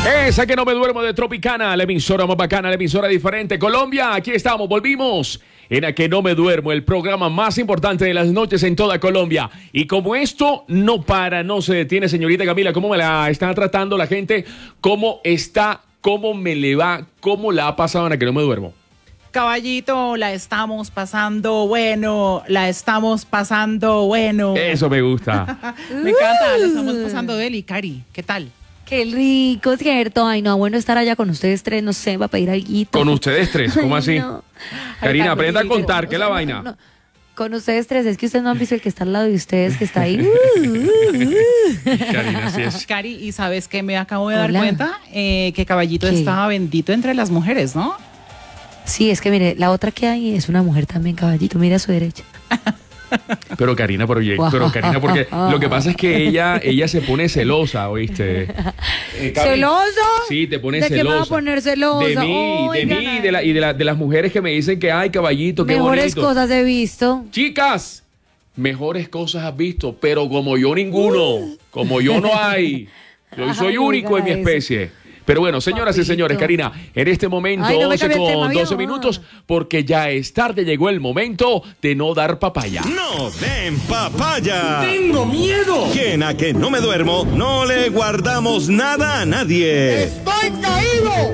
Esa que no me duermo de Tropicana, la emisora más bacana, la emisora diferente. Colombia, aquí estamos, volvimos en A que no me duermo, el programa más importante de las noches en toda Colombia. Y como esto no para, no se detiene, señorita Camila, ¿cómo me la está tratando la gente? ¿Cómo está? ¿Cómo me le va? ¿Cómo la ha pasado en A que no me duermo? Caballito, la estamos pasando bueno, la estamos pasando bueno. Eso me gusta. Me encanta, la estamos pasando deli, Cari, ¿qué tal? Qué rico, ¿cierto? Ay, no, bueno estar allá con ustedes tres, no sé, va a pedir alguito. ¿Con ustedes tres? ¿Cómo así? No. Karina, Ay, aprenda a rico. contar, ¿qué es la No, vaina? no. Con ustedes tres, es que ustedes no han visto el que está al lado de ustedes, que está ahí. Karina, así es. Cari, ¿y sabes qué me acabo de dar Hola. cuenta? Que Caballito ¿Qué? estaba bendito entre las mujeres, ¿no? Sí, es que mire, la otra que hay es una mujer también, caballito, mira a su derecha. Pero Karina, pero Karina, porque lo que pasa es que ella se pone celosa, ¿oíste? Cari, ¿Celoso? Sí, te pone ¿De celosa. qué me va a poner celosa? De mí, Oigan, de las mujeres que me dicen que, ay, caballito, qué mejores bonito. cosas he visto. Chicas, mejores cosas has visto, pero como yo ninguno, como yo no hay. Yo soy Ay, único en mi oiga eso. especie. Pero bueno, señoras y Papito. señores, Karina, en este momento, Ay, no me 11 cambie el tema, con 12 viejo. minutos, porque ya es tarde, llegó el momento de no dar papaya. ¡No den papaya! ¡Tengo miedo! Que en A que no me duermo, no le guardamos nada a nadie. ¡Estoy caído!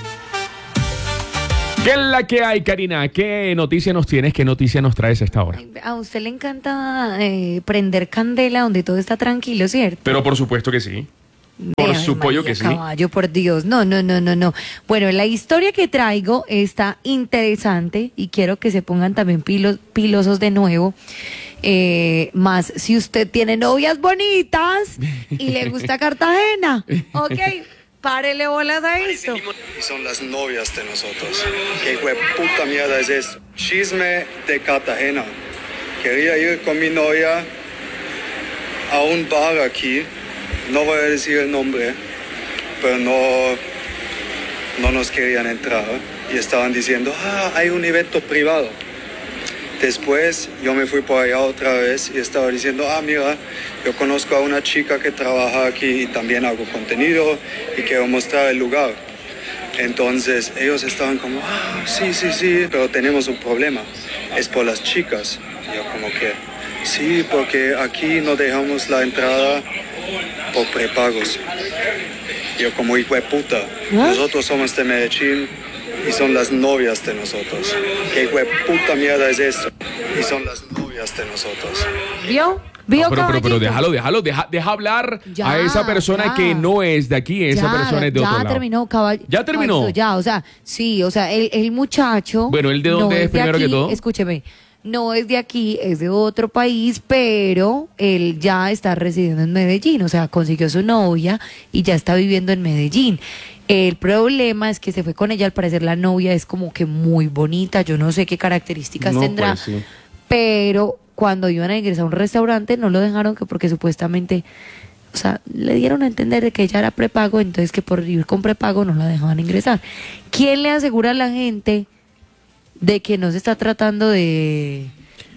¿Qué es la que hay, Karina? ¿Qué noticia nos tienes? ¿Qué noticia nos traes a esta hora? A usted le encanta prender candela donde todo está tranquilo, ¿cierto? Pero por supuesto que sí. Por Ave supuesto María, que sí. Caballo, por Dios. No. Bueno, la historia que traigo está interesante y quiero que se pongan también pilosos de nuevo. Más si usted tiene novias bonitas y le gusta Cartagena. Ok, párele bolas a esto. Y son las novias de nosotros. ¿Qué puta mierda es esto? Chisme de Cartagena. Quería ir con mi novia a un bar aquí. No voy a decir el nombre, pero no nos querían entrar. Y estaban diciendo, hay un evento privado. Después yo me fui por allá otra vez y estaba diciendo, mira, yo conozco a una chica que trabaja aquí y también hago contenido y quiero mostrar el lugar. Entonces ellos estaban como, sí, pero tenemos un problema, es por las chicas. Y yo como que, sí, porque aquí no dejamos la entrada por prepagos. Yo como hijo de puta, nosotros somos de Medellín y son las novias de nosotros. ¿Qué hijo de puta mierda es esto? Y son las novias de nosotros. ¿Vio? No, pero Caballito? deja hablar Ya, a esa persona ya. que no es de aquí, esa persona es de otro lado. Ya terminó, caballo. ¿Ya terminó? Caballito, ya, o sea, sí, o sea, el muchacho. Bueno, ¿él de dónde es de primero que aquí, todo? Escúcheme, no es de aquí, es de otro país, pero él ya está residiendo en Medellín, o sea, consiguió su novia y ya está viviendo en Medellín. El problema es que se fue con ella, al parecer la novia es como que muy bonita, yo no sé qué características No, tendrá, pues, sí. pero cuando iban a ingresar a un restaurante no lo dejaron que porque supuestamente, o sea, le dieron a entender de que ella era prepago, entonces que por ir con prepago no la dejaban ingresar. ¿Quién le asegura a la gente de que no se está tratando de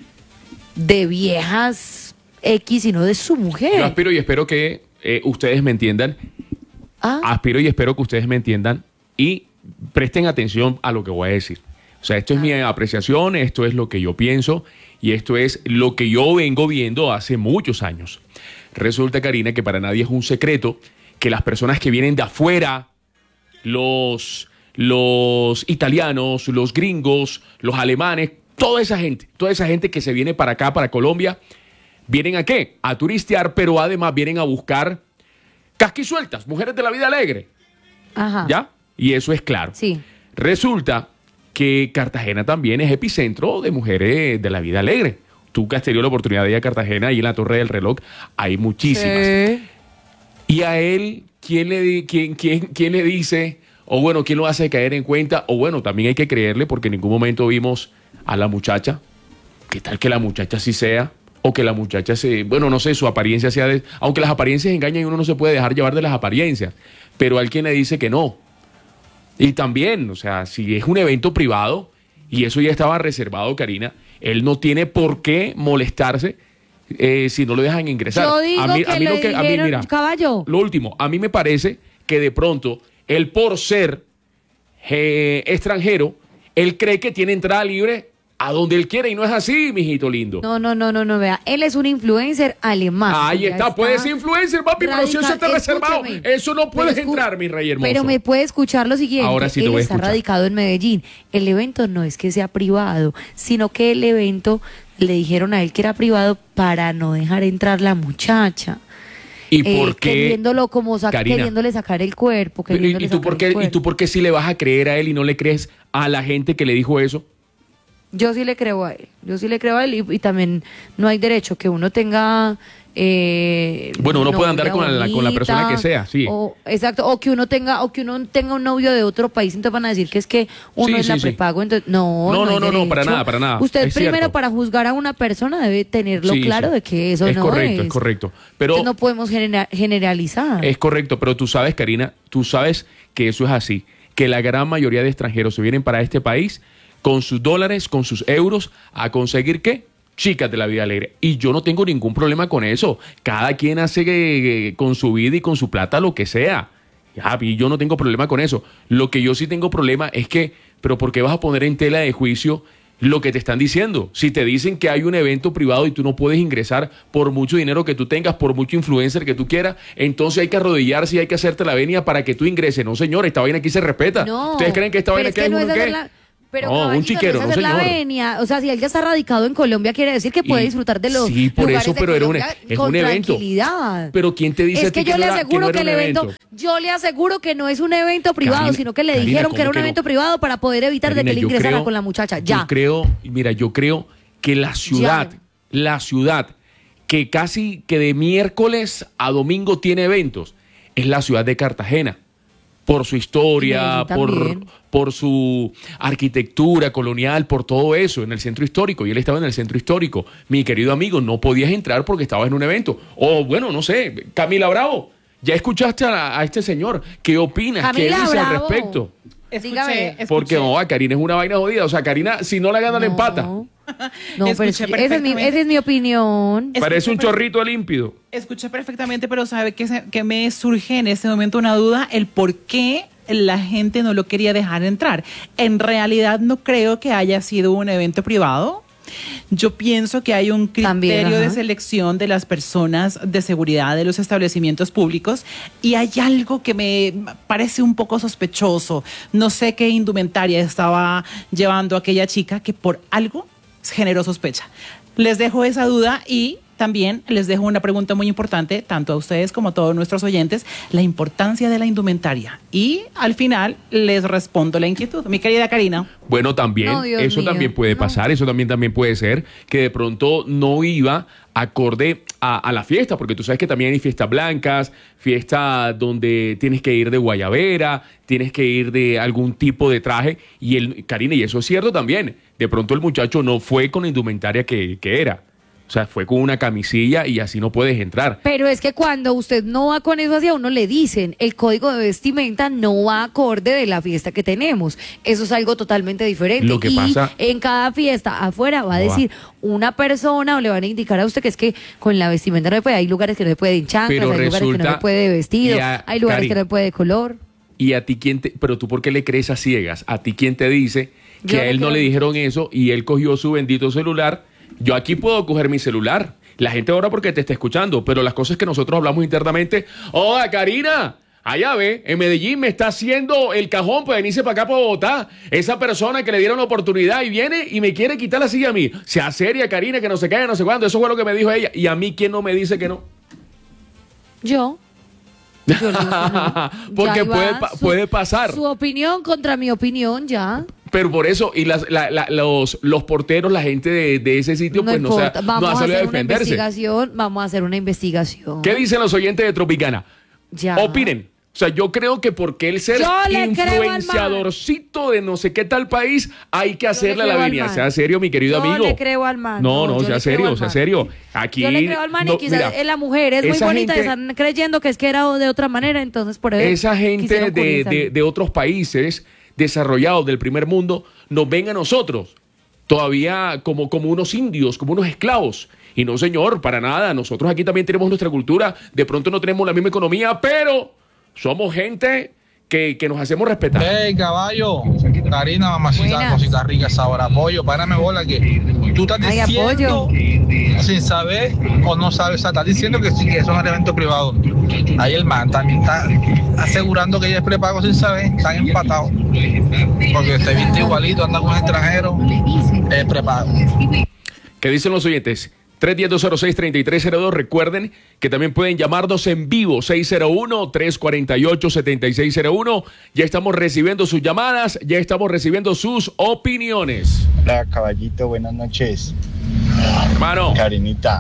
viejas X, sino de su Yo mujer? aspiro y espero que ustedes me entiendan. Aspiro y espero que ustedes me entiendan y presten atención a lo que voy a decir. O sea, esto es mi apreciación, esto es lo que yo pienso y esto es lo que yo vengo viendo hace muchos años. Resulta, Karina, que para nadie es un secreto que las personas que vienen de afuera, los italianos, los gringos, los alemanes, toda esa gente que se viene para acá, para Colombia, ¿vienen a qué? A turistear, pero además vienen a buscar casquisueltas, mujeres de la vida alegre. Ajá. ¿Ya? Y eso es claro. Sí. Resulta que Cartagena también es epicentro de mujeres de la vida alegre. Tú que has tenido la oportunidad de ir a Cartagena, ahí en la Torre del Reloj, hay muchísimas. Sí. Y a él, ¿quién le dice, o bueno, quién lo hace caer en cuenta? O bueno, también hay que creerle porque en ningún momento vimos a la muchacha. ¿Qué tal que la muchacha sí sea? O que la muchacha bueno, no sé, su apariencia sea aunque las apariencias engañan y uno no se puede dejar llevar de las apariencias, pero hay quien le dice que no. Y también, o sea, si es un evento privado y eso ya estaba reservado, Karina, él no tiene por qué molestarse si no lo dejan ingresar. Yo digo a mí que le dijeron, mira, caballo. lo último, a mí me parece que de pronto, él por ser extranjero, él cree que tiene entrada libre a donde él quiere y no es así, mijito lindo. No, vea, él es un influencer alemán. Ahí está, puedes ser influencer, papi, pero si eso está reservado, eso no puedes entrar, mi rey hermoso. Pero me puede escuchar lo siguiente, ahora sí te él voy a está escuchar. radicado en Medellín, el evento no es que sea privado, sino que el evento le dijeron a él que era privado para no dejar entrar la muchacha. ¿Y por qué? Queriéndolo como Karina, queriéndole sacar el cuerpo. ¿Y tú por qué sí le vas a creer a él y no le crees a la gente que le dijo eso? Yo sí le creo a él, y también no hay derecho que uno tenga... bueno, uno puede andar con la persona que sea, sí. Exacto, o que uno tenga un novio de otro país, entonces van a decir que es que uno es la prepago, entonces no hay derecho. para nada. Usted es primero cierto. Para juzgar a una persona debe tenerlo claro de que eso es no correcto, es. Es correcto, pero no podemos generalizar. es correcto, pero tú sabes, Karina, tú sabes que eso es así, que la gran mayoría de extranjeros se vienen para este país con sus dólares, con sus euros, a conseguir ¿qué? Chicas de la vida alegre. Y yo no tengo ningún problema con eso. Cada quien hace con su vida y con su plata lo que sea. Y yo no tengo problema con eso. Lo que yo sí tengo problema es que, pero ¿por qué vas a poner en tela de juicio lo que te están diciendo? Si te dicen que hay un evento privado y tú no puedes ingresar por mucho dinero que tú tengas, por mucho influencer que tú quieras, entonces hay que arrodillarse y hay que hacerte la venia para que tú ingreses. No, señor, esta vaina aquí se respeta. No, ¿ustedes creen que esta vaina aquí es un qué? Pero no, un chiquero, no, señor. O sea, si él ya está radicado en Colombia, quiere decir que puede disfrutar de los sí, por lugares eso, pero de era Colombia es con un evento. Tranquilidad. Pero ¿quién te dice es que yo le aseguro que el evento, yo le aseguro que no es un evento privado, Karina, sino que le dijeron que era un evento privado para poder evitar Karina, de que él ingresara con la muchacha. Ya. Yo creo que la ciudad que casi que de miércoles a domingo tiene eventos, es la ciudad de Cartagena. Por su historia, por su arquitectura colonial, por todo eso, en el centro histórico. Y él estaba en el centro histórico. Mi querido amigo, no podías entrar porque estabas en un evento. O bueno, no sé, Camila Bravo, ¿ya escuchaste a este señor? ¿Qué opinas? Camila ¿Qué dice Bravo. al respecto? Escuché. Porque Karina es una vaina jodida. O sea, Karina, si no la gana, la empata. No, pero esa es mi opinión. Parece un chorrito límpido. Escuché perfectamente, pero ¿sabe que me surge en este momento una duda? El por qué la gente no lo quería dejar entrar. En realidad no creo que haya sido un evento privado. Yo pienso que hay un criterio de selección de las personas de seguridad de los establecimientos públicos y hay algo que me parece un poco sospechoso. No sé qué indumentaria estaba llevando aquella chica que por algo generó sospecha. Les dejo esa duda y también les dejo una pregunta muy importante, tanto a ustedes como a todos nuestros oyentes, la importancia de la indumentaria. Y al final les respondo la inquietud. Mi querida Karina. Bueno, también, eso también puede pasar, eso también puede ser, que de pronto no iba acorde a la fiesta, porque tú sabes que también hay fiestas blancas, fiestas donde tienes que ir de guayabera, tienes que ir de algún tipo de traje, Karina, y eso es cierto también, de pronto el muchacho no fue con la indumentaria que era. O sea, fue con una camisilla y así no puedes entrar. Pero es que cuando usted no va con eso hacia uno, le dicen, el código de vestimenta no va acorde de la fiesta que tenemos. Eso es algo totalmente diferente. Lo que pasa, en cada fiesta afuera va a decir una persona o le van a indicar a usted que es que con la vestimenta no se puede. Hay lugares que no se puede en chanclas, hay lugares que no se puede de vestido, hay lugares que no se puede de color. ¿Y a ti pero tú por qué le crees a ciegas? ¿A ti quién te dice que a él no le dijeron eso y él cogió su bendito celular? Yo aquí puedo coger mi celular. La gente ahora porque te está escuchando, pero las cosas que nosotros hablamos internamente. ¡Hola, Karina! Allá ve, en Medellín me está haciendo el cajón para venirse para acá, para Bogotá. Esa persona que le dieron la oportunidad y viene y me quiere quitar la silla a mí. Sea seria, Karina, que no se caiga, no sé cuándo. Eso fue lo que me dijo ella. ¿Y a mí quién no me dice que no? Yo le digo que no. Porque puede pasar. Su opinión contra mi opinión, ya. Pero por eso, y los porteros, la gente de ese sitio, no pues importa. no ha salido a defenderse. Vamos a hacer una investigación. ¿Qué dicen los oyentes de Tropicana? Ya. Opinen. O sea, yo creo que porque él ser influenciadorcito de no sé qué tal país, hay que hacerle la línea. Sea serio, mi querido amigo. Yo le creo al man. No, sea serio. Aquí, yo le creo al man y quizás la mujer es muy bonita y están creyendo que es que era de otra manera, entonces por eso. Esa gente de otros países desarrollados del primer mundo nos ven a nosotros todavía como unos indios, como unos esclavos. Y no, señor, para nada. Nosotros aquí también tenemos nuestra cultura. De pronto no tenemos la misma economía, pero somos gente que nos hacemos respetar. Hey, caballo, Karina, mamacita, cosita rica, sabor, apoyo, párame bola, que tú estás diciendo, sin saber o no sabes, estás diciendo que sí, que eso es un evento privado. Ahí el man también está asegurando que ella es prepago sin saber, están empatados, porque se viste igualito, anda con un extranjero, es prepago. ¿Qué dicen los oyentes? 310-206-3302. Recuerden que también pueden llamarnos en vivo, 601-348-7601. Ya estamos recibiendo sus llamadas, ya estamos recibiendo sus opiniones. Hola, caballito, buenas noches. Hermano. Karinita,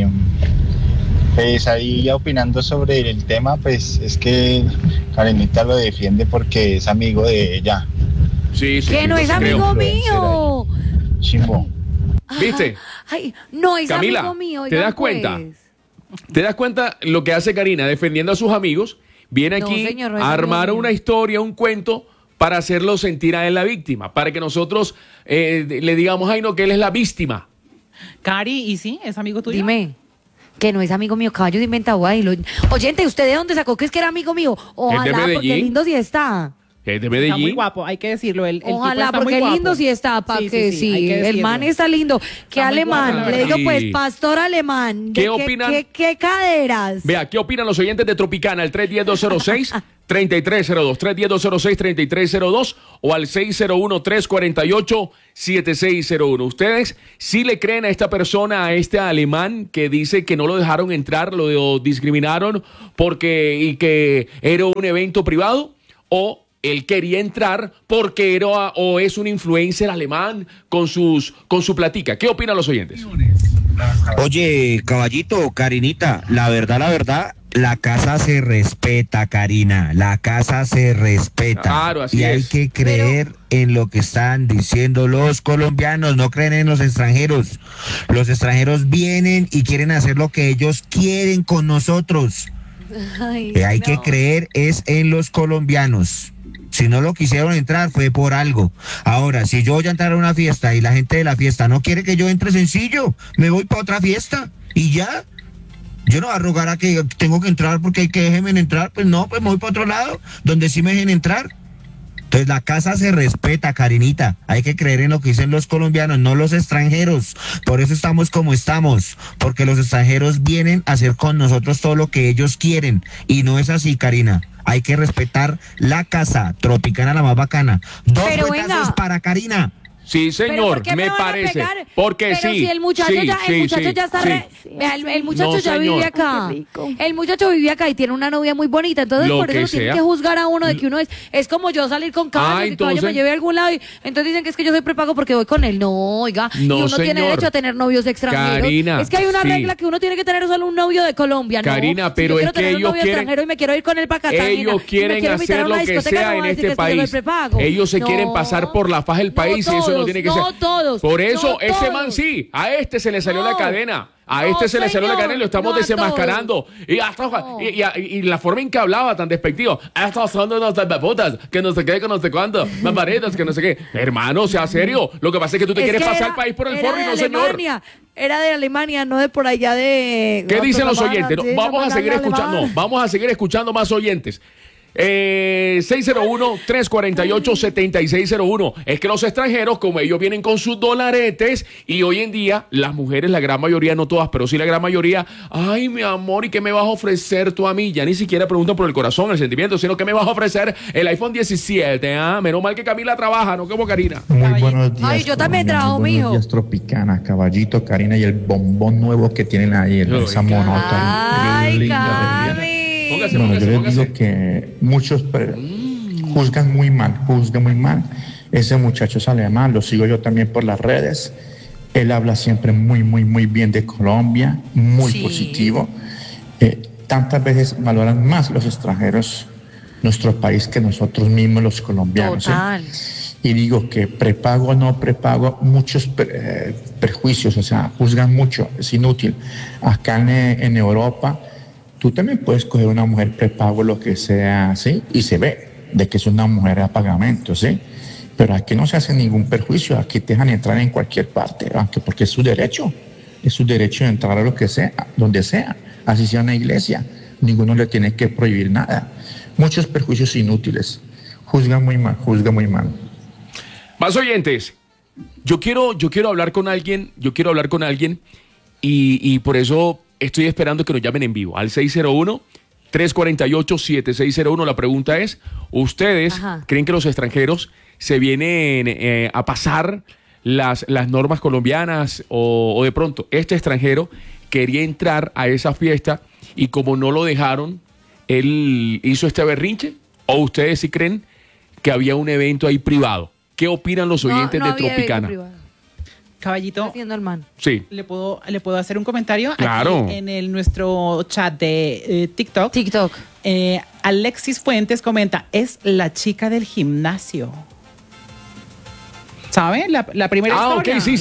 pues ahí opinando sobre el tema, pues es que Karinita lo defiende porque es amigo de ella. Sí, que no es amigo mío. Chimbo. ¿Viste? Ay, no es Camila, amigo mío. ¿te das cuenta? ¿Te das cuenta lo que hace Karina defendiendo a sus amigos? Viene aquí a armar una historia, un cuento para hacerlo sentir a él la víctima, para que nosotros le digamos, ay no, que él es la víctima. Cari, ¿y sí? ¿Es amigo tuyo? Dime. Que no es amigo mío, caballo de inventado ahí. Oyente, ¿usted de dónde sacó que es que era amigo mío? Ojalá, porque lindo sí está. Es de Medellín. Está muy guapo, hay que decirlo. Ojalá, tipo porque muy guapo. lindo sí está, para que sí. El man está lindo. ¿Qué está alemán? Guapo, le digo pues, pastor alemán. ¿Qué opinan? ¿Qué caderas? Vea, ¿qué opinan los oyentes de Tropicana? El 310-206-3302, 310-206-3302 o al 601-348-7601. ¿Ustedes sí le creen a esta persona, a este alemán que dice que no lo dejaron entrar, lo discriminaron y que era un evento privado? ¿O él quería entrar porque era o es un influencer alemán con su platica? ¿Qué opinan los oyentes? Oye, caballito, Karinita, la verdad, la casa se respeta, Karina, la casa se respeta. Claro, así y hay que creer en lo que están diciendo los colombianos, no creen en los extranjeros. Los extranjeros vienen y quieren hacer lo que ellos quieren con nosotros. Hay que creer es en los colombianos. Si no lo quisieron entrar fue por algo. Ahora, si yo voy a entrar a una fiesta y la gente de la fiesta no quiere que yo entre, sencillo, me voy para otra fiesta y ya. Yo no voy a rogar a que tengo que entrar porque hay que déjenme entrar. Pues no, pues me voy para otro lado donde sí me dejen entrar. Entonces la casa se respeta, Karinita. Hay que creer en lo que dicen los colombianos, no los extranjeros. Por eso estamos como estamos, porque los extranjeros vienen a hacer con nosotros todo lo que ellos quieren. Y no es así, Karina. Hay que respetar la casa. Tropicana, la más bacana. Dos puetazos para Karina. Sí, señor, me parece. Porque pero sí. Si el muchacho ya está el muchacho ya vive acá. El muchacho vive acá y tiene una novia muy bonita. Entonces, por eso tienen que juzgar a uno de que uno es como yo salir con caballo y caballo me lleve a algún lado. Y entonces dicen que es que yo soy prepago porque voy con él. No, oiga. No, y uno tiene derecho a tener novios extranjeros. Karina, es que hay una regla que uno tiene que tener solo un novio de Colombia, ¿no? Karina, pero si yo es que ellos quieren. Extranjero y me quiero ir con él para Cartagena. Ellos quieren hacer lo que sea en este país. Ellos se quieren pasar por la faja del país y eso no tiene que ser. Por eso, ese man sí, a este se le salió la cadena. A este se le salió la cadena y lo estamos desenmascarando. Y la forma en que hablaba tan despectivo. Estos son unos putas, que no sé qué, que no sé cuánto, mambaritas, que no sé qué. Hermano, sea serio. Lo que pasa es que tú te quieres pasar el país por el forro y no, señor. Era de Alemania, no de por allá de... ¿Qué dicen los oyentes? Vamos a seguir escuchando más oyentes. 601-348-7601. Es que los extranjeros, como ellos vienen con sus dolaretes, y hoy en día las mujeres, la gran mayoría, no todas, pero sí la gran mayoría, ay mi amor, ¿y qué me vas a ofrecer tú a mí? Ya ni siquiera preguntan por el corazón, el sentimiento, sino ¿qué me vas a ofrecer? El iPhone 17, menos mal que Camila trabaja, no como Karina. Muy buenos días. Ay, yo también trabajo, mijo. Buenos días, Tropicana, Caballito, Karina, y el bombón nuevo que tienen ahí, esa monota. Ay, Cami. Bueno, yo les digo que muchos juzgan muy mal. Ese muchacho es alemán, lo sigo yo también por las redes. Él habla siempre muy bien de Colombia, muy positivo. Tantas veces valoran más los extranjeros nuestro país que nosotros mismos los colombianos. Y digo que prepago o no prepago, muchos perjuicios, o sea, juzgan mucho, es inútil. Acá en Europa, tú también puedes coger una mujer prepago, lo que sea, ¿sí? Y se ve de que es una mujer a pagamento, ¿sí? Pero aquí no se hace ningún perjuicio, aquí te dejan entrar en cualquier parte, aunque porque es su derecho de entrar a lo que sea, donde sea, así sea una iglesia, ninguno le tiene que prohibir nada. muchos perjuicios inútiles. Juzgan muy mal, juzgan muy mal. Más oyentes. Yo quiero hablar con alguien, y por eso estoy esperando que nos llamen en vivo al 601-348-7601. La pregunta es, ¿ustedes creen que los extranjeros se vienen a pasar las normas colombianas o de pronto este extranjero quería entrar a esa fiesta y como no lo dejaron, él hizo este berrinche? ¿O ustedes sí creen que había un evento ahí privado? ¿Qué opinan los oyentes de Tropicana? Caballito, sí. ¿Le puedo hacer un comentario? Claro. Aquí en nuestro chat de TikTok. Alexis Fuentes comenta, es la chica del gimnasio. ¿Sabe? La primera historia. Ok, sí.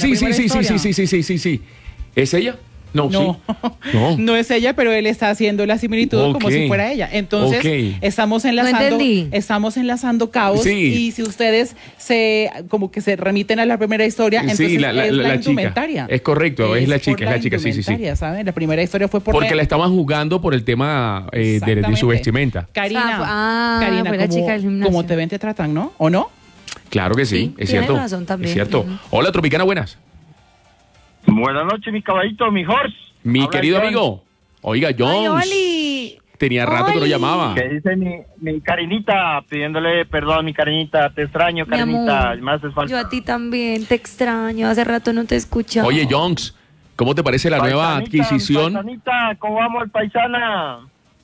¿Es ella? No, sí. No es ella, pero él está haciendo la similitud como si fuera ella. Entonces, estamos enlazando cabos, y si ustedes se remiten a la primera historia, entonces es la indumentaria. Es correcto, es la chica, sí. ¿Saben? La primera historia fue porque la estaban juzgando por el tema de su vestimenta. Karina, como te ven, te tratan, ¿no? ¿O no? Claro que sí, es cierto. Razón también. Es cierto. Hola, Tropicana, buenas. Buenas noches, mi caballito, mi horse. Mi querido amigo. Oiga, Jones. Tenía rato que no llamaba. Que dice mi Karinita, pidiéndole perdón, mi Karinita, te extraño, Karinita. Me haces falta. Yo a ti también te extraño, hace rato no te escuchaba. Oye, Jones, ¿cómo te parece la nueva adquisición? Paisanita, ¿cómo vamos, paisana?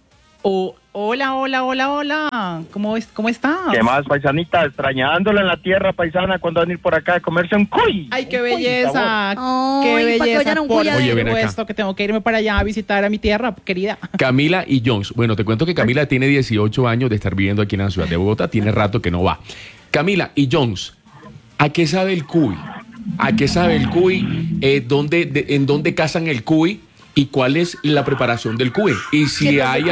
Hola. ¿Cómo está? ¿Qué más, paisanita? Extrañándola en la tierra, paisana, cuando van a ir por acá a comerse un cuy. ¡Ay, qué belleza! ¡Qué belleza! Oye, ven acá. Que tengo que irme para allá a visitar a mi tierra, querida. Camila y Jones. Bueno, te cuento que Camila tiene 18 años de estar viviendo aquí en la ciudad de Bogotá. Tiene rato que no va. Camila y Jones, ¿a qué sabe el cuy? ¿En dónde cazan el cuy? ¿Y cuál es la preparación del cuy? Y si hay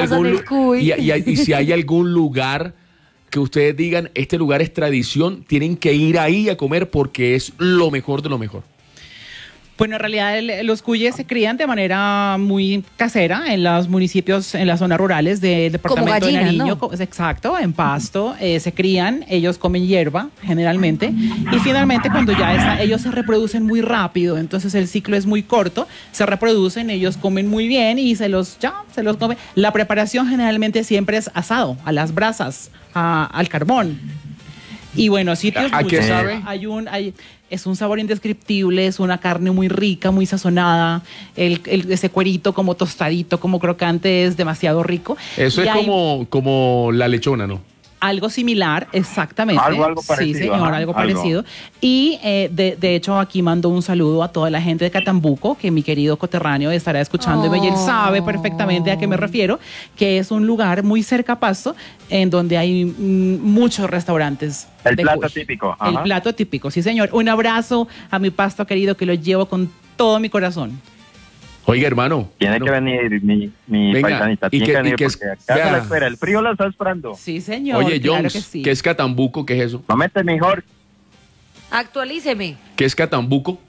algún lugar que ustedes digan, este lugar es tradición, tienen que ir ahí a comer porque es lo mejor de lo mejor. Bueno, en realidad los cuyes se crían de manera muy casera en los municipios, en las zonas rurales del departamento de Nariño. ¿No? Exacto, en Pasto se crían, ellos comen hierba generalmente y finalmente cuando ellos se reproducen muy rápido, entonces el ciclo es muy corto, se reproducen, ellos comen muy bien y se los comen. La preparación generalmente siempre es asado, a las brasas, al carbón. Y bueno, sitios ¿A qué sabe? Es un sabor indescriptible, es una carne muy rica, muy sazonada, ese cuerito como tostadito, como crocante, es demasiado rico. Eso es como la lechona, ¿no? Algo similar, exactamente. Algo parecido. Sí, señor, algo parecido. Y de hecho aquí mando un saludo a toda la gente de Catambuco, que mi querido coterráneo estará escuchándome y él sabe perfectamente a qué me refiero, que es un lugar muy cerca a Pasto, en donde hay muchos restaurantes. El plato típico. Ajá. El plato típico, sí señor. Un abrazo a mi Pasto querido, que lo llevo con todo mi corazón. Oiga, hermano. Tiene que venir mi paisanita. Tiene que venir porque acá la espera. El frío la está esperando. Sí, señor. Oye, claro Jones, que sí. ¿Qué es Catambuco? ¿Qué es eso? No mete mejor. Actualíceme. ¿Qué es Catambuco?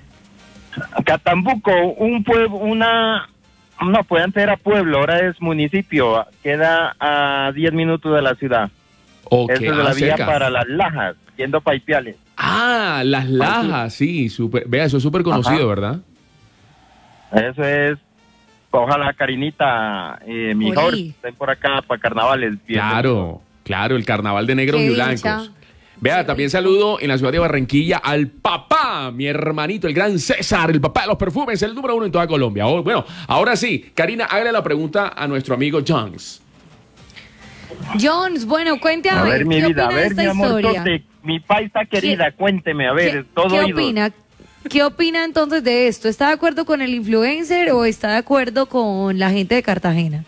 Catambuco, un pueblo, no, pues antes era pueblo, ahora es municipio. Queda a 10 minutos de la ciudad. Okay, eso es de la vía cerca. para Las Lajas, yendo para Ipiales. Las Lajas, sí. Vea, eso es súper conocido, Ajá. ¿verdad? Eso es, ojalá Karinita, mi hija, estén por acá para carnavales. Claro, el carnaval de negros y blancos. Vea, también saludo en la ciudad de Barranquilla al papá, mi hermanito, el gran César, el papá de los perfumes, el número 1 en toda Colombia. Bueno, ahora sí, Karina, hágale la pregunta a nuestro amigo Jones. Jones, bueno, cuente a ver, mi vida, a ver, mi amor, mi paisa querida, cuénteme, a ver, todo ¿qué opina? ¿Qué opina entonces de esto? ¿Está de acuerdo con el influencer o está de acuerdo con la gente de Cartagena?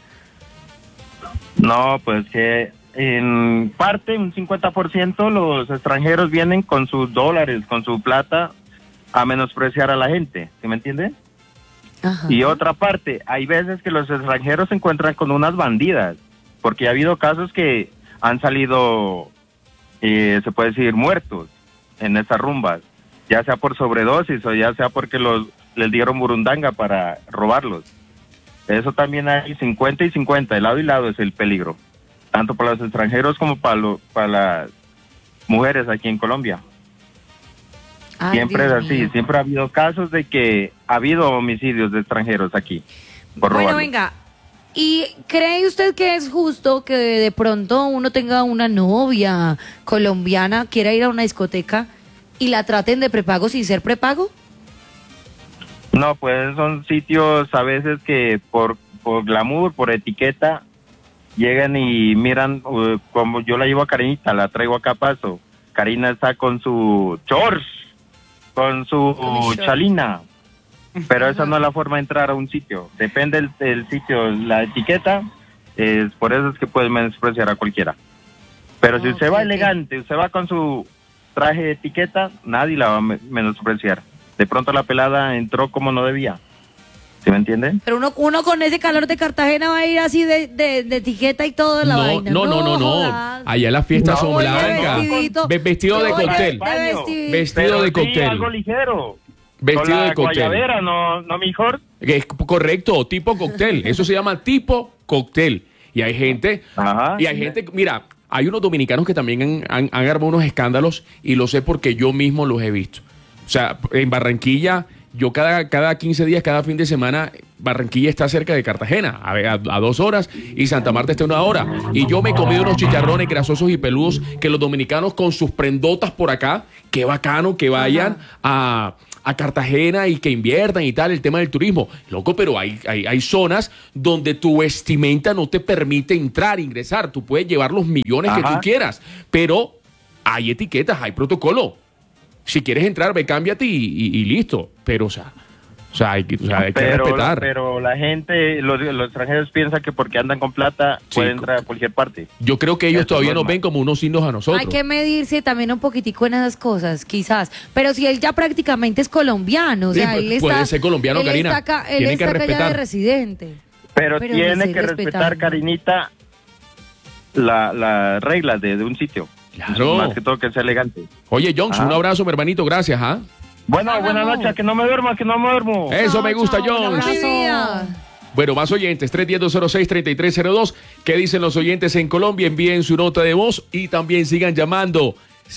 No, pues que en parte, un 50%, los extranjeros vienen con sus dólares, con su plata, a menospreciar a la gente, ¿sí me entiende? Ajá. Y otra parte, hay veces que los extranjeros se encuentran con unas bandidas, porque ha habido casos que han salido, se puede decir, muertos en esas rumbas, ya sea por sobredosis o ya sea porque les dieron burundanga para robarlos. Eso también hay 50 y 50, de lado y lado es el peligro. tanto para los extranjeros como para las mujeres aquí en Colombia. Ay, Siempre Dios es así, mío. siempre ha habido casos de que ha habido homicidios de extranjeros aquí. Por Bueno, robarlo. venga. ¿Y cree usted que es justo que de pronto uno tenga una novia colombiana, quiera ir a una discoteca y la traten de prepago sin ser prepago? No, pues son sitios a veces que por glamour, por etiqueta, llegan y miran, como yo la llevo a Karinita, la traigo acá a Paso. Karina está con su shorts, con su chalina, pero esa no es la forma de entrar a un sitio. Depende del sitio, la etiqueta, es por eso es que puede menospreciar a cualquiera. Pero si usted va elegante, usted va con su traje de etiqueta, nadie la va a menospreciar. De pronto la pelada entró como no debía. ¿Sí me entienden? Pero uno con ese calor de Cartagena va a ir así de etiqueta y todo de la vaina. No. jodas. Allá las fiestas son Oye, blancas. Vestido de cóctel. Vestido de Sí, algo cóctel. ligero. Vestido Con la de cóctel. guayabera, no mejor. Es correcto, tipo cóctel. Eso se llama tipo cóctel. Y hay gente, mira, hay unos dominicanos que también han armado unos escándalos y lo sé porque yo mismo los he visto. O sea, en Barranquilla, yo cada 15 días, cada fin de semana, Barranquilla está cerca de Cartagena, a 2 horas, y Santa Marta está a 1 hora. Y yo me he comido unos chicharrones grasosos y peludos que los dominicanos con sus prendotas por acá, qué bacano que vayan a Cartagena y que inviertan y tal, el tema del turismo. Loco, pero hay zonas donde tu vestimenta no te permite ingresar. Tú puedes llevar los millones que tú quieras, pero hay etiquetas, hay protocolo. Si quieres entrar, ve, cámbiate y listo. Pero, o sea, hay que respetar. Pero la gente, los extranjeros piensan que porque andan con plata pueden entrar a cualquier parte. Yo creo que ellos todavía nos ven como unos signos a nosotros. Hay que medirse también un poquitico en esas cosas, quizás. Pero si él ya prácticamente es colombiano, o sea, Sí, él está... puede ser colombiano, él Karina. Está acá, él Tiene está que acá ya respetar. de residente. Pero Pero tiene sí, que respetar, Karinita, las reglas de un sitio. Claro. Más que todo que sea elegante. Oye, Johnson, un abrazo, mi hermanito, gracias, ¿ah? Bueno, buenas noches, que no me duermo. Eso me gusta, Jones. Bueno, más oyentes, 310-06-3302. ¿Qué dicen los oyentes en Colombia? Envíen su nota de voz y también sigan llamando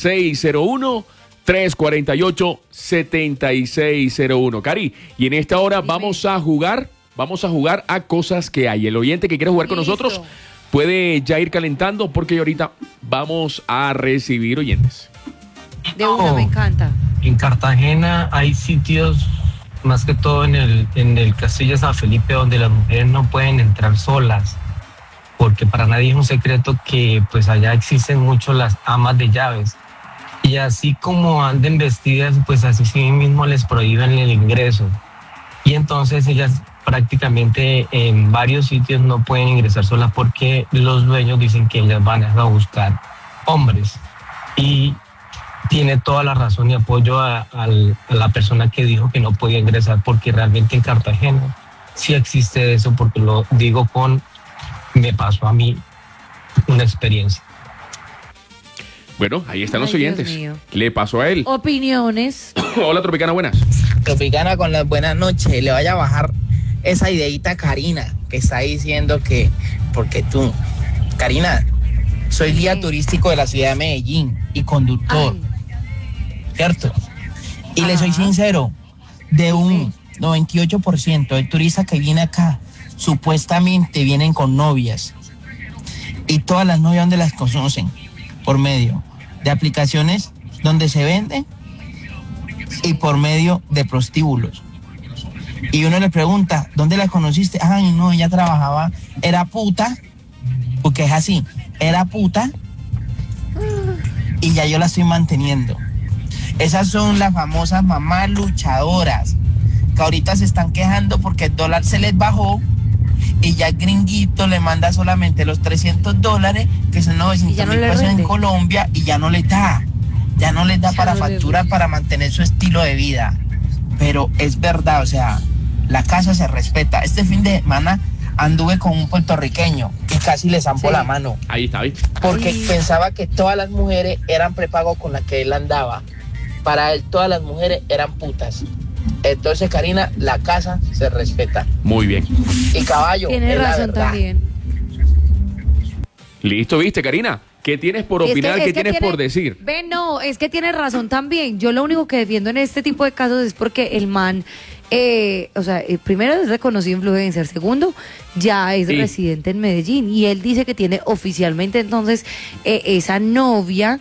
601-348-7601. Cari, y en esta hora vamos a jugar a cosas que hay. El oyente que quiere jugar con nosotros puede ya ir calentando porque ahorita vamos a recibir oyentes. De una, me encanta. En Cartagena hay sitios, más que todo en el Castillo de San Felipe, donde las mujeres no pueden entrar solas, porque para nadie es un secreto que pues allá existen mucho las amas de llaves. Y así como anden vestidas, pues así sí mismo les prohíben el ingreso. Y entonces ellas prácticamente en varios sitios no pueden ingresar solas porque los dueños dicen que ellas van a buscar hombres. Y tiene toda la razón y apoyo a la persona que dijo que no podía ingresar, porque realmente en Cartagena sí existe eso, porque lo digo me pasó a mí una experiencia. Bueno, ahí están los Ay, Dios oyentes. mío. Le pasó a él. Opiniones. Hola, Tropicana, buenas. Tropicana, con las buenas noches. Le vaya a bajar esa ideita a Karina, que está diciendo que, porque tú, Karina, soy guía turístico de la ciudad de Medellín y conductor, ¿cierto? Y le soy sincero, de un 98% de turistas que viene acá, supuestamente vienen con novias. Y todas las novias donde las conocen, por medio de aplicaciones donde se venden y por medio de prostíbulos. Y uno le pregunta, ¿dónde la conociste? Ay, no, ella trabajaba, era puta, porque es así, era puta, y ya yo la estoy manteniendo. Esas son las famosas mamás luchadoras, que ahorita se están quejando porque el dólar se les bajó, y ya el gringuito le manda solamente los $300, que son 900,000 pesos en Colombia, y ya no les da para facturar, para mantener su estilo de vida. Pero es verdad, o sea, la casa se respeta. Este fin de semana anduve con un puertorriqueño y casi le zampó la mano. Ahí está, ¿viste? Porque pensaba que todas las mujeres eran prepago con las que él andaba. Para él todas las mujeres eran putas. Entonces, Karina, la casa se respeta. Muy bien. Y caballo, Tiene es la razón verdad. también. Listo, ¿viste, Karina? ¿Qué tienes por opinar? ¿Qué tienes por decir? No, es que tienes razón también. Yo lo único que defiendo en este tipo de casos es porque el man, primero es reconocido influencer, segundo, ya es residente en Medellín y él dice que tiene oficialmente entonces esa novia.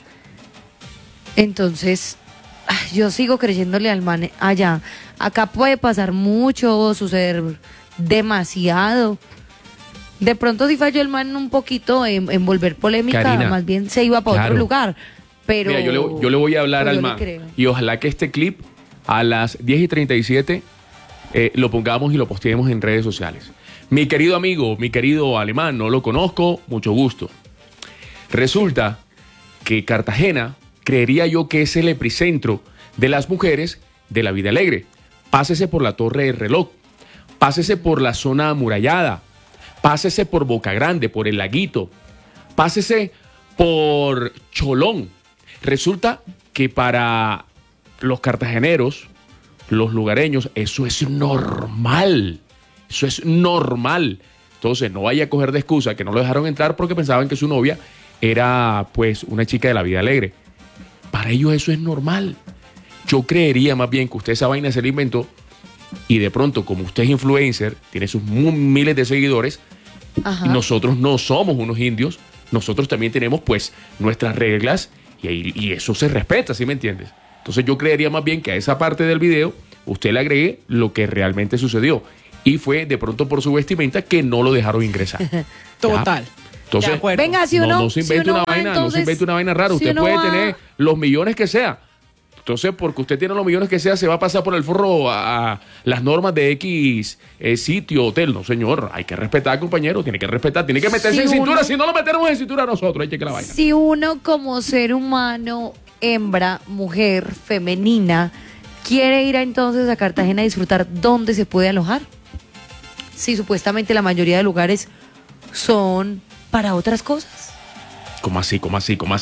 Entonces, yo sigo creyéndole al man allá. Acá puede pasar mucho, suceder demasiado. De pronto sí falló el man un poquito en volver polémica, Karina, más bien se iba para otro lugar. Pero mira, yo le voy a hablar al man y ojalá que este clip a las 10:37 lo pongamos y lo posteemos en redes sociales. Mi querido amigo, mi querido alemán, no lo conozco, mucho gusto. Resulta que Cartagena, creería yo que es el epicentro de las mujeres de la vida alegre. Pásese por la Torre del Reloj, pásese por la zona amurallada, pásese por Boca Grande, por el Laguito, pásese por Cholón. Resulta que para los cartageneros, los lugareños, eso es normal. Eso es normal. Entonces no vaya a coger de excusa que no lo dejaron entrar porque pensaban que su novia era pues una chica de la vida alegre. Para ellos eso es normal. Yo creería más bien que usted esa vaina se la inventó y de pronto, como usted es influencer, tiene sus miles de seguidores, ajá, nosotros no somos unos indios, nosotros también tenemos pues nuestras reglas y eso se respeta, ¿sí me entiendes? Entonces yo creería más bien que a esa parte del video usted le agregue lo que realmente sucedió y fue de pronto por su vestimenta que no lo dejaron ingresar. Total. Entonces, venga, si uno, no se invente una vaina, entonces, no se invente una vaina rara. Si usted puede tener los millones que sea. Entonces, porque usted tiene los millones que sea, se va a pasar por el forro a las normas de X sitio, hotel. No, señor, hay que respetar, compañero, tiene que respetar, tiene que meterse en cintura. Si no lo metemos en cintura nosotros, hay que la vaina. Si uno como ser humano, hembra, mujer, femenina, quiere ir entonces a Cartagena a disfrutar, ¿dónde se puede alojar? Si supuestamente la mayoría de lugares son para otras cosas. ¿Cómo así? Claro.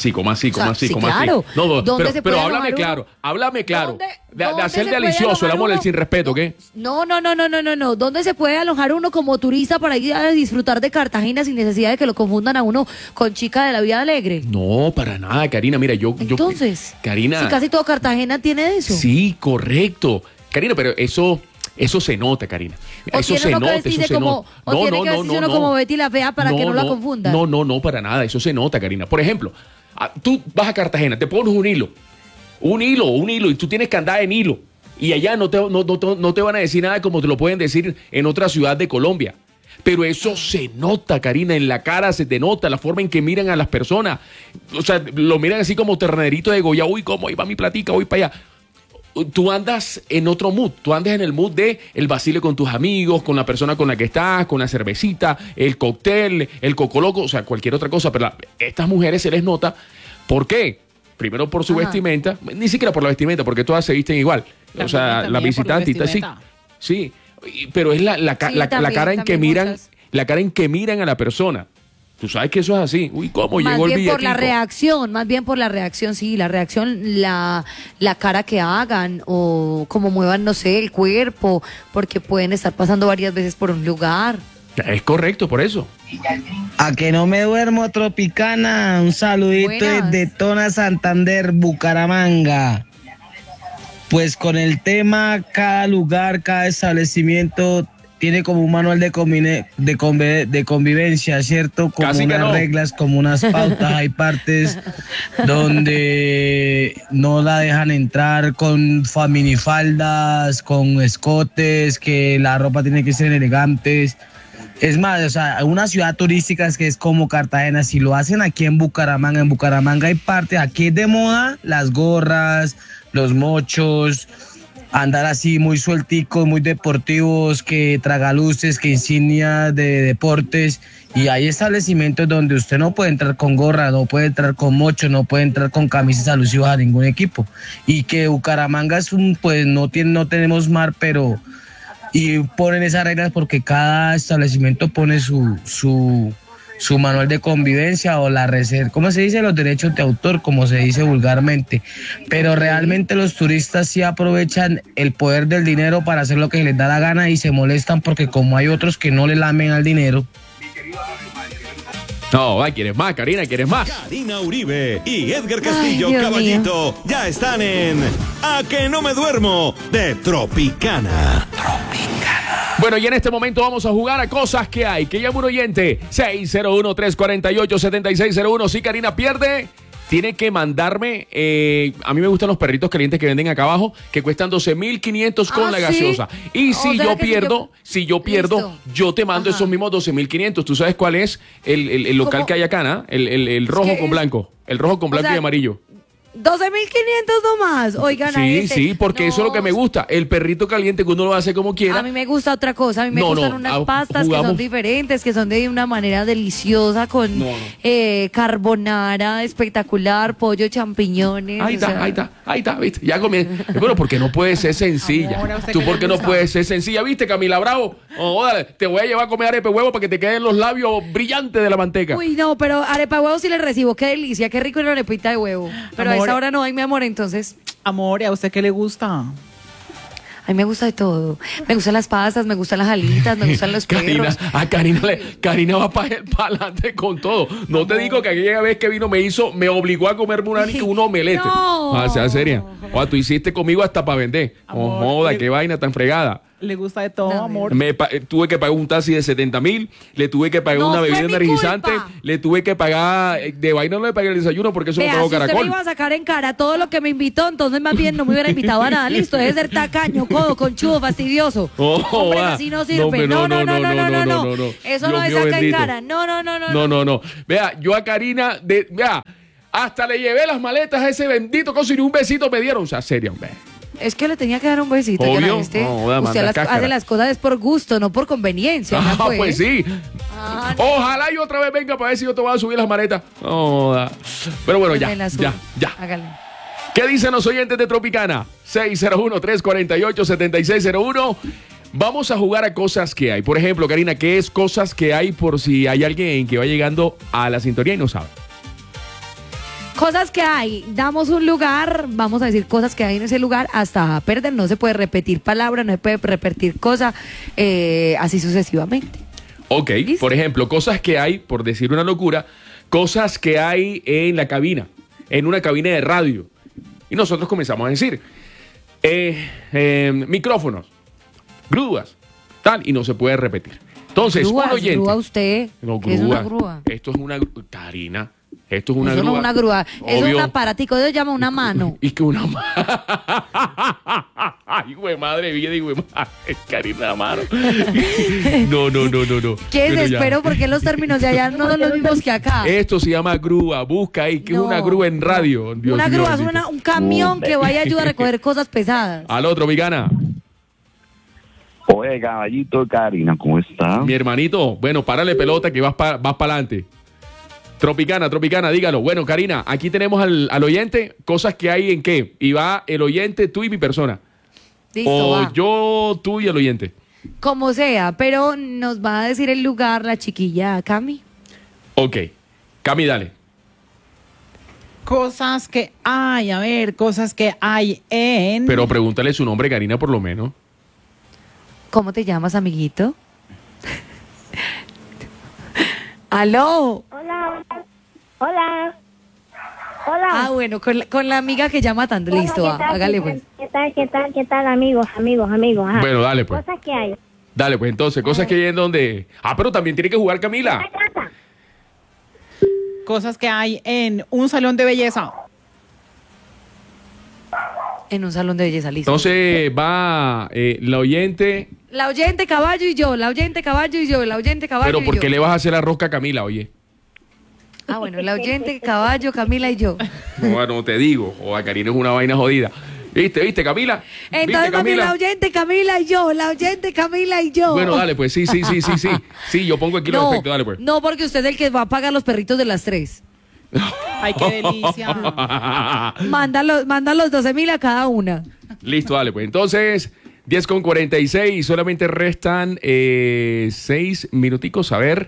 No, pero háblame claro. De hacer delicioso el amor, el sin respeto, ¿qué? No. ¿Dónde se puede alojar uno como turista para ir a disfrutar de Cartagena sin necesidad de que lo confundan a uno con chica de la vida alegre? No, para nada, Karina. Mira, Entonces, Karina, si casi todo Cartagena tiene eso. Sí, correcto. Karina, pero eso se nota, Karina. Eso se nota, eso se nota. No, como Betty la Fea para que no la confundan. No, para nada. Eso se nota, Karina. Por ejemplo, tú vas a Cartagena, te pones un hilo, y tú tienes que andar en hilo. Y allá no te van a decir nada como te lo pueden decir en otra ciudad de Colombia. Pero eso se nota, Karina, en la cara se te nota, la forma en que miran a las personas. O sea, lo miran así como ternerito de Goya. Uy, ¿cómo? Ahí va mi platica, voy para allá. Tú andas en otro mood, tú andas en el mood de el vacile con tus amigos, con la persona con la que estás, con la cervecita, el cóctel, el cocoloco, o sea, cualquier otra cosa. Pero estas mujeres se les nota, ¿por qué? Primero por su vestimenta, ni siquiera por la vestimenta, porque todas se visten igual. O sea, la visitante, sí, pero es la cara en que miran, la cara en que miran a la persona. Tú sabes que eso es así. Uy, ¿cómo llegó el billetico? Más bien por la reacción, sí, la reacción, la cara que hagan o como muevan, no sé, el cuerpo, porque pueden estar pasando varias veces por un lugar. Es correcto, por eso. A que no me duermo, Tropicana. Un saludito desde Tona, Santander, Bucaramanga. Pues con el tema, cada lugar, cada establecimiento tiene como un manual de convivencia, ¿cierto? Como unas reglas, como unas pautas. Hay partes donde no la dejan entrar con minifaldas, con escotes, que la ropa tiene que ser elegantes. Es más, o sea, una ciudad turística es que es como Cartagena. Si lo hacen aquí en Bucaramanga hay parte, aquí es de moda las gorras, los mochos, andar así muy suelticos, muy deportivos, que tragaluces, que insignia de deportes. Y hay establecimientos donde usted no puede entrar con gorra, no puede entrar con mocho, no puede entrar con camisas alusivas a ningún equipo. Y que Bucaramanga es pues no tenemos mar, pero y ponen esas reglas porque cada establecimiento pone su manual de convivencia o la reserva, ¿cómo se dice? Los derechos de autor, como se dice vulgarmente. Pero realmente los turistas sí aprovechan el poder del dinero para hacer lo que les da la gana y se molestan porque como hay otros que no le lamen al dinero. No, ¿quieres más, Karina? ¿Quieres más? Karina Uribe y Edgar Castillo, Caballito, ya están en A que no me duermo de Tropicana. Bueno, y en este momento vamos a jugar a cosas que hay. Que llame un oyente, 601-348-7601. Si Karina pierde, tiene que mandarme, a mí me gustan los perritos calientes que venden acá abajo, que cuestan 12.500 con la gaseosa. Y si yo pierdo, yo te mando esos mismos 12.500. ¿Tú sabes cuál es el local que hay acá, ¿no? El rojo con blanco. El rojo con blanco y amarillo. 12.500 nomás. Oigan, sí, porque eso es lo que me gusta. El perrito caliente que uno lo hace como quiera. A mí me gusta otra cosa. A mí me gustan unas pastas que son diferentes, que son de una manera deliciosa, con carbonara espectacular, pollo, champiñones. Ahí está, ¿viste? Ya comienza. Bueno, porque no puede ser sencilla. Tú, ¿por qué no puedes ser sencilla? ¿Viste, Camila Bravo? Dale, te voy a llevar a comer arepa de huevo para que te queden los labios brillantes de la manteca. Uy, no, pero arepa de huevo sí le recibo. Qué delicia, qué rico una arepita de huevo. Pero a esa hora no hay, mi amor, entonces. Amor, ¿y a usted qué le gusta? A mí me gusta de todo. Me gustan las pastas, me gustan las alitas, me gustan los perros. Karina va para adelante con todo. No te digo que aquella vez que vino me obligó a comerme un omelete. No. Sea seria. O tú hiciste conmigo hasta para vender. Amor, joda, qué vaina tan fregada. Le gusta de todo, amor. Tuve que pagar un taxi de 70.000, le tuve que pagar una bebida energizante, le tuve que pagar, de vaina no le pagué el desayuno porque eso no tengo caracol. Usted me iba a sacar en cara todo lo que me invitó, entonces más bien no me hubiera invitado a nada. Listo, debe ser tacaño, codo, conchudo, fastidioso. Hombre, así no sirve. No. Eso no se saca en cara. No. Vea, yo a Karina, hasta le llevé las maletas a ese bendito coso y ni un besito me dieron. O sea, seria, hombre. Es que le tenía que dar un besito. Obvio. Usted hace las cosas es por gusto, no por conveniencia. Pues sí. Ojalá yo otra vez venga para ver si yo te voy a subir las maletas. Pero bueno, ya. Hágale. ¿Qué dicen los oyentes de Tropicana? 601-348-7601. Vamos a jugar a cosas que hay. Por ejemplo, Karina, ¿qué es cosas que hay por si hay alguien que va llegando a la sintonía y no sabe? Cosas que hay, damos un lugar, vamos a decir cosas que hay en ese lugar hasta perder, no se puede repetir palabra, no se puede repetir cosa, así sucesivamente. Ok, ¿listo? Por ejemplo, cosas que hay, por decir una locura, cosas que hay en la cabina, en una cabina de radio. Y nosotros comenzamos a decir, micrófonos, grúas, tal, y no se puede repetir. Entonces, un oyente. ¿Grúa usted? No, ¿Qué es una grúa? Esto es una grúa. Karina. Esto es una grúa. No es una grúa. Es un aparatico, ellos llaman una mano. Y que una mano. Ay, güey, madre mía, digo, Karina, la mano. No. ¿Qué es? Espero porque los términos de allá no son los mismos que acá. Esto se llama grúa. Busca ahí, que es una grúa en radio. Dios una mío, grúa es un camión que vaya a ayudar a recoger cosas pesadas. Al otro, mi gana. Oye, caballito, Karina, ¿cómo está? Mi hermanito, bueno, párale pelota que vas para adelante. Tropicana, dígalo. Bueno, Karina, aquí tenemos al oyente, cosas que hay en qué. Y va el oyente, tú y mi persona. Listo, o va. Yo, tú y el oyente. Como sea, pero nos va a decir el lugar la chiquilla Cami. Ok, Cami, dale. Cosas que hay, cosas que hay en... Pero pregúntale su nombre, Karina, por lo menos. ¿Cómo te llamas, amiguito? ¿Aló? Hola. Ah, bueno, con la amiga que llama tanto. Listo, hágale pues. ¿Qué tal, amigos? Ajá. Bueno, dale pues. Cosas que hay. Dale pues, entonces, cosas que hay en donde... pero también tiene que jugar Camila. Cosas que hay en un salón de belleza. En un salón de belleza, listo. Entonces va la oyente... La oyente, caballo y yo, la oyente, caballo y yo, la oyente, caballo y yo. Pero ¿por qué le vas a hacer la rosca a Camila, oye? Ah, bueno, la oyente, caballo, Camila y yo. No te digo, a Karina es una vaina jodida. ¿Viste, Camila? Entonces, Camila? La oyente, Camila y yo, la oyente, Camila y yo. Bueno, dale, pues, sí. Sí, yo pongo aquí los efectos, dale, pues. No, porque usted es el que va a pagar los perritos de las 3. Ay, qué delicia. Manda los 12.000 a cada una. Listo, dale, pues. Entonces, 10:46, solamente restan 6 minuticos. A ver.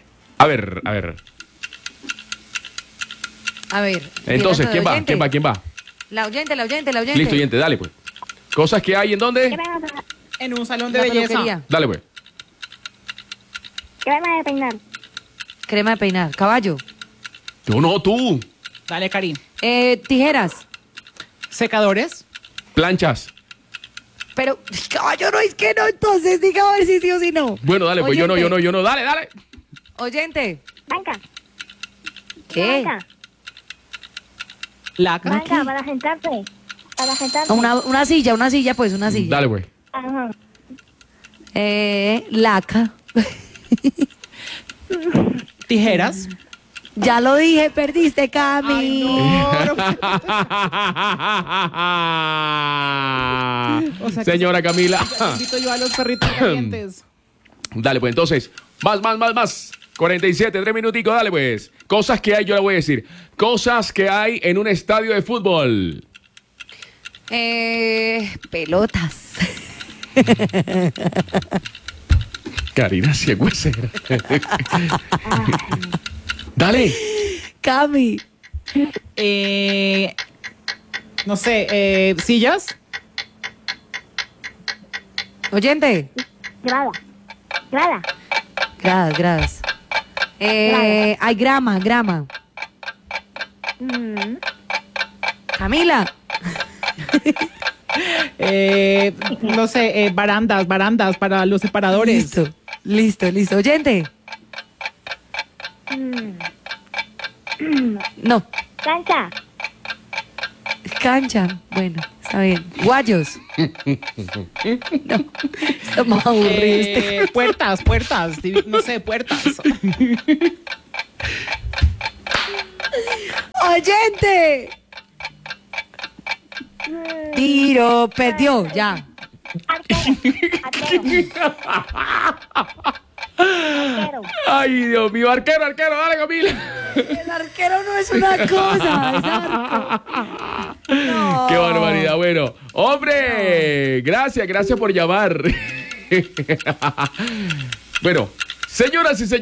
Entonces, ¿quién va? La oyente. Listo, oyente, dale, pues. ¿Cosas que hay en dónde? En un salón de belleza. Dale, pues. Crema de peinar. Crema de peinar. Caballo. Yo no, tú. Dale, Karim. Tijeras. Secadores. Planchas. Pero, caballo, no es que no, entonces diga a ver si sí o si no. Bueno, dale, pues yo no. Dale. Oyente. Banca. ¿Qué? Laca. Banca, para sentarse. Una silla, pues, una silla. Dale, güey. Ajá. Laca. Tijeras. Ya lo dije, perdiste, Cami. Ay, no. Señora Camila. Invito yo a los perritos calientes. Dale, pues entonces, más. 47, 3 minuticos, dale pues. Cosas que hay, yo le voy a decir. Cosas que hay en un estadio de fútbol. Pelotas. Karina Ciegüesera. Dale. Cami. No sé, sillas. Oyente. Gradas. Hay grama. Camila. No sé, barandas para los separadores. Listo. Oyente. No. Cancha. Bueno, está bien. Guayos. No. Estamos aburridos. Puertas. No sé, puertas. Oyente. Tiro, perdió, ya. Ay, Dios mío, arquero, dale, Camila. El arquero no es una cosa, es arco. No. Qué barbaridad, bueno. Hombre, gracias por llamar. Bueno, señoras y señores.